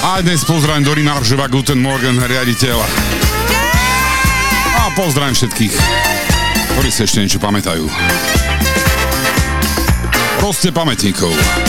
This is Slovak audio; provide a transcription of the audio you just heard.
A dnes pozdravím Dorina Arževa, Guten Morgen, riaditeľ. A pozdravím všetkých, ktorí si ešte niečo pamätajú. Proste pamätníkov.